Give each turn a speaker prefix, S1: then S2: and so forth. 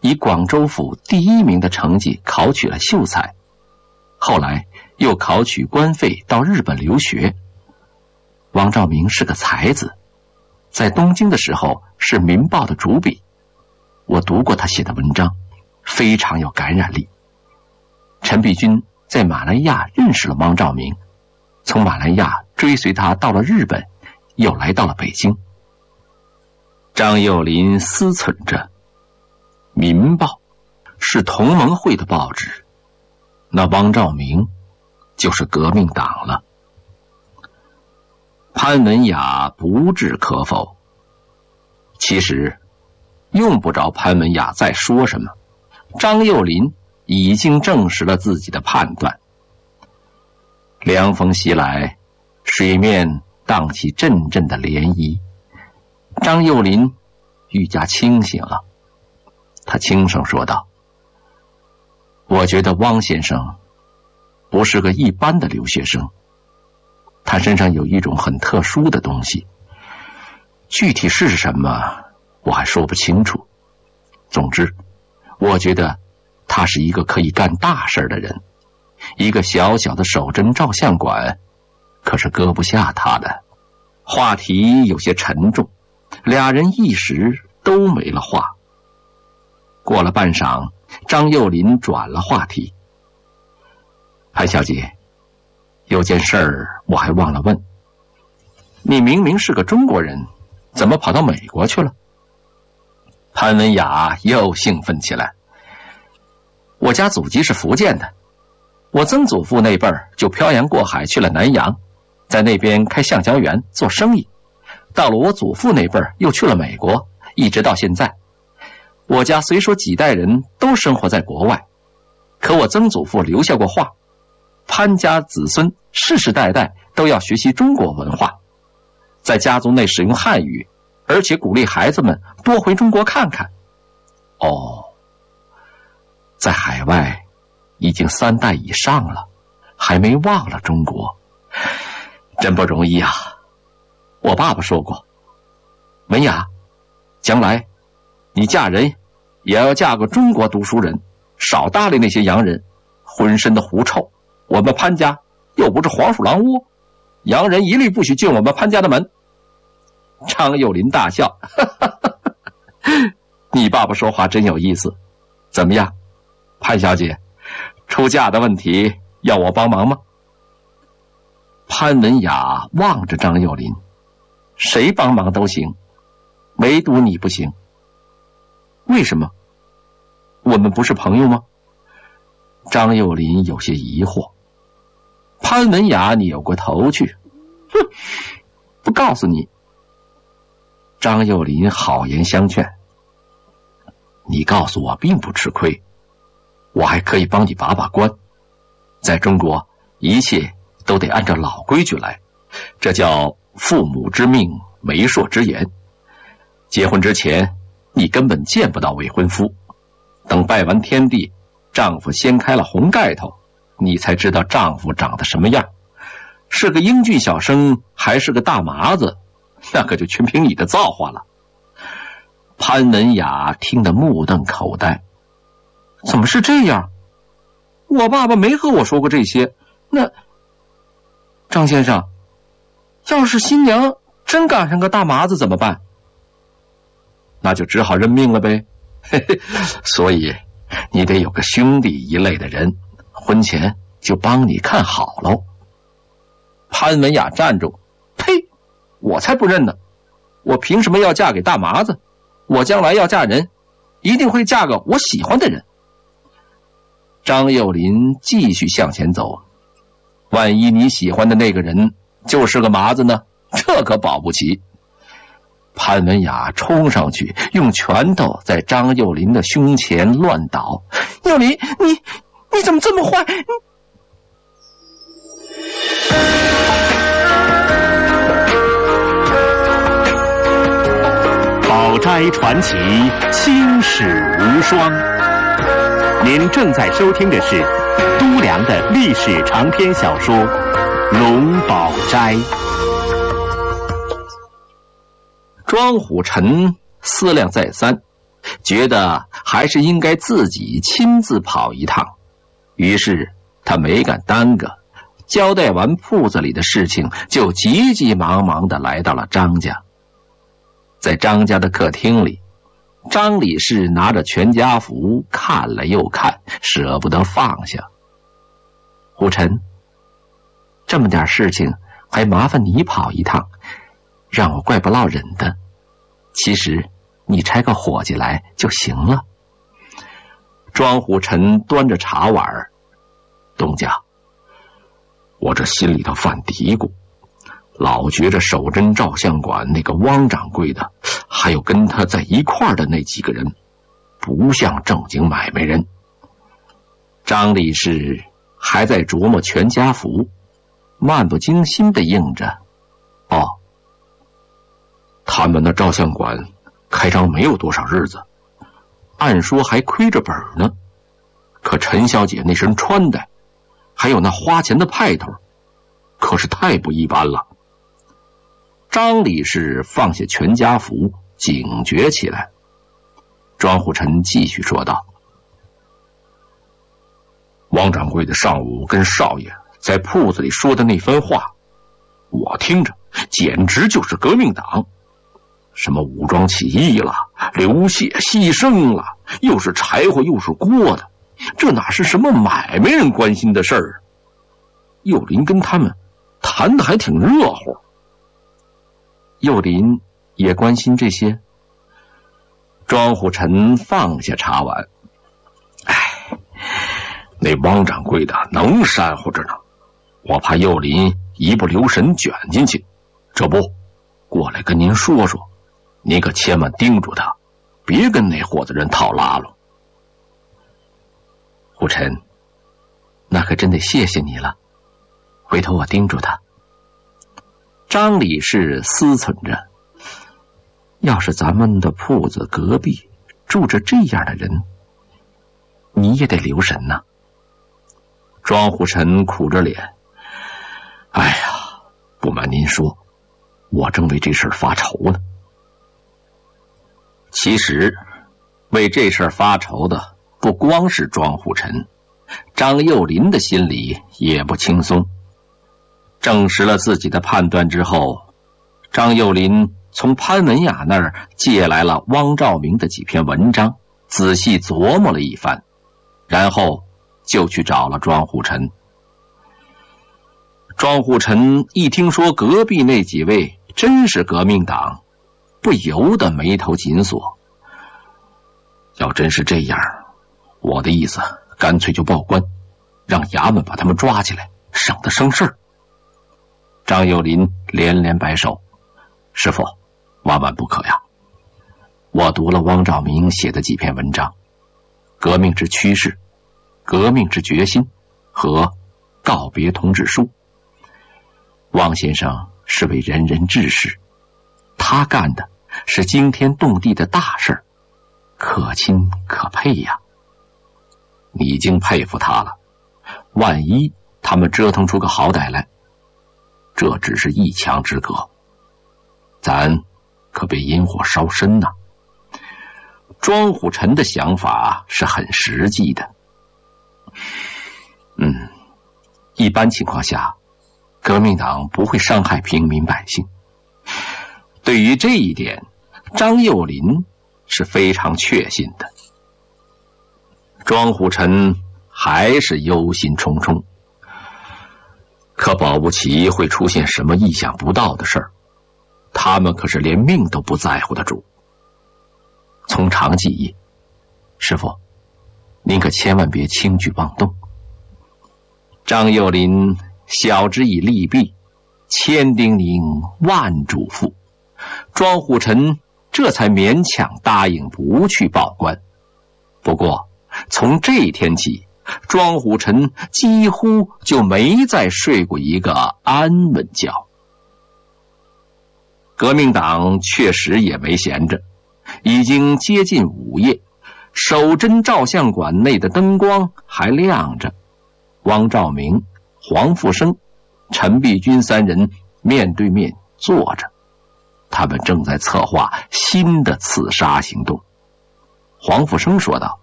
S1: 以广州府第1名的成绩考取了秀才，后来又考取官费到日本留学。王兆明是个才子，在东京的时候是《民报》的主笔，我读过他写的文章，非常有感染力。陈璧君在马来亚认识了汪兆明，从马来亚追随他到了日本，又来到了北京。张幼霖思忖着，《民报》是同盟会的报纸，那汪兆明就是革命党了。潘文雅不置可否。其实用不着潘文雅再说什么，张幼霖已经证实了自己的判断。凉风袭来，水面荡起阵阵的涟漪，张幼霖愈加清醒了。他轻声说道：我觉得汪先生不是个一般的留学生，他身上有一种很特殊的东西，具体是什么我还说不清楚。总之，我觉得他是一个可以干大事的人。一个小小的守贞照相馆可是搁不下他的。话题有些沉重，俩人一时都没了话。过了半晌，张幼霖转了话题：潘小姐，有件事儿我还忘了问，你明明是个中国人，怎么跑到美国去了？潘文雅又兴奋起来：我家祖籍是福建的，我曾祖父那辈儿就漂洋过海去了南洋，在那边开橡胶园做生意。到了我祖父那辈儿又去了美国，一直到现在。我家虽说几代人都生活在国外，可我曾祖父留下过话，潘家子孙世世代代都要学习中国文化，在家族内使用汉语，而且鼓励孩子们多回中国看看。哦，在海外已经3代以上了，还没忘了中国，真不容易啊。我爸爸说过，文雅，将来你嫁人也要嫁个中国读书人，少搭理那些洋人，浑身的狐臭。我们潘家又不是黄鼠狼窝，洋人一律不许进我们潘家的门。张幼霖大笑：你爸爸说话真有意思。怎么样，潘小姐，出嫁的问题要我帮忙吗？潘文雅望着张幼霖：谁帮忙都行，唯独你不行。为什么？我们不是朋友吗？张幼霖有些疑惑。潘文雅扭过头去：哼，不告诉你。张幼霖好言相劝：你告诉我并不吃亏，我还可以帮你把把关。在中国，一切都得按照老规矩来，这叫父母之命，媒妁之言。结婚之前，你根本见不到未婚夫，等拜完天地，丈夫掀开了红盖头，你才知道丈夫长得什么样，是个英俊小生还是个大麻子，那可就全凭你的造化了。潘文雅听得目瞪口呆：怎么是这样？我爸爸没和我说过这些。那张先生，要是新娘真赶上个大麻子怎么办？那就只好认命了呗。所以你得有个兄弟一类的人，婚前就帮你看好喽。潘文雅站住：呸，我才不认呢！我凭什么要嫁给大麻子？我将来要嫁人，一定会嫁个我喜欢的人。张幼霖继续向前走：万一你喜欢的那个人就是个麻子呢？这可保不齐。潘文雅冲上去，用拳头在张幼霖的胸前乱捣：幼霖，你怎么这么坏？
S2: 宝斋传奇，青史无双。您正在收听的是都良的历史长篇小说《龙宝斋》。
S1: 庄虎臣思量再三， 觉得还是应该自己亲自跑一趟，于是他没敢耽搁，交代完铺子里的事情，就急急忙忙地来到了张家。在张家的客厅里，张理事拿着全家福看了又看，舍不得放下。胡晨，这么点事情还麻烦你跑一趟，让我怪不落忍的。其实你差个伙计来就行了。庄虎臣端着茶碗，东家，我这心里头犯嘀咕，老觉着守贞照相馆那个汪掌柜的，还有跟他在一块儿的那几个人，不像正经买卖人。张理事还在琢磨全家福，漫不经心地应着：哦，他们的照相馆开张没有多少日子，按说还亏着本呢，可陈小姐那身穿戴，还有那花钱的派头，可是太不一般了。张理事放下全家福，警觉起来。庄虎臣继续说道：汪掌柜的上午跟少爷在铺子里说的那番话，我听着简直就是革命党，什么武装起义了，流血牺牲了，又是柴火又是锅的，这哪是什么买卖人关心的事儿？幼林跟他们谈的还挺热乎。幼林也关心这些？庄虎臣放下茶碗，那汪掌柜的能煽乎着呢，我怕幼林一不留神卷进去，这不过来跟您说说，您可千万叮嘱他，别跟那伙子人套拉拢。虎臣，那可真得谢谢你了，回头我叮嘱他。张理事思忖着，要是咱们的铺子隔壁住着这样的人，你也得留神呐。庄虎臣苦着脸，哎呀，不瞒您说，我正为这事儿发愁呢。其实为这事儿发愁的不光是庄虎臣，张幼林的心里也不轻松。证实了自己的判断之后，张幼林从潘文雅那儿借来了汪兆铭的几篇文章，仔细琢磨了一番，然后就去找了庄虎臣。庄虎臣一听说隔壁那几位真是革命党，不由得眉头紧锁。要真是这样，我的意思干脆就报官，让衙门把他们抓起来，省得生事儿。张幼林连连摆手，师父，万万不可呀！我读了汪兆铭写的几篇文章，革命之趋势、革命之决心和告别同志书。汪先生是位仁人志士，他干的是惊天动地的大事儿，可亲可佩呀。你已经佩服他了，万一他们折腾出个好歹来，这只是一墙之隔，咱可别引火烧身呐。庄虎臣的想法是很实际的。一般情况下，革命党不会伤害平民百姓。对于这一点，张幼林是非常确信的。庄虎臣还是忧心忡忡，可保不齐会出现什么意想不到的事儿，他们可是连命都不在乎的主。从长计议，师父，您可千万别轻举妄动。张幼林晓之以利弊，千叮咛万嘱咐，庄虎臣这才勉强答应不去报官。不过从这天起，庄虎臣几乎就没再睡过一个安稳觉。革命党确实也没闲着，已经接近午夜，守贞照相馆内的灯光还亮着。汪兆铭、黄复生、陈璧君三人面对面坐着，他们正在策划新的刺杀行动。 黄福生说道：“